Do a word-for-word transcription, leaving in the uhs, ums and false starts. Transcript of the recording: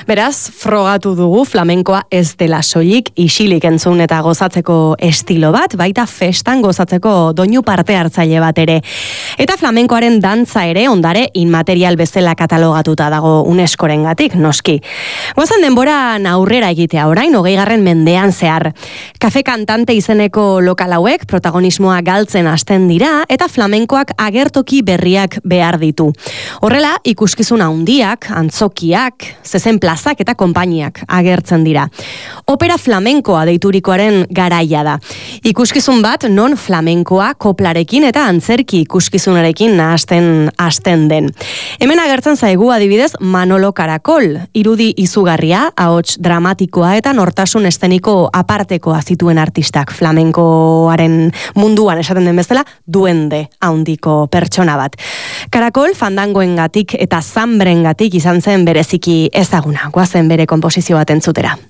Beraz, frogatu dugu flamenkoa ez dela soilik isilik entzun eta gozatzeko estilo bat, baita festan gozatzeko doinu parte hartzaile bat ere. Eta flamenkoaren dantza ere ondare inmaterial bezala katalogatuta dago UNESCOrengatik, noski. Goazan denboran aurrera egitea orain, hogeigarren mendean zehar. Kafe kantante izeneko lokal hauek protagonismoa galtzen hasten dira eta flamenkoak agertoki berriak behar ditu. Horrela, ikuskizun handiak, antzokiak, zezen plazak eta konpainiak agertzen dira. Opera flamenkoa deiturikoaren garaia da. Ikuskizun bat non flamenkoa koplarekin eta antzerki ikuskizunarekin nahasten hasten den. Hemen agertzen zaigu adibidez Manolo Karakol, irudi izugarria, ahots dramatikoa eta nortasun esteniko apartekoa zituen artistak flamenkoaren munduan esaten den bezala duende handiko pertsona bat. Karakol fandangoengatik eta zambrengatik izan zen bereziki ezaguna. Goazen bere konposizio bat entzutera.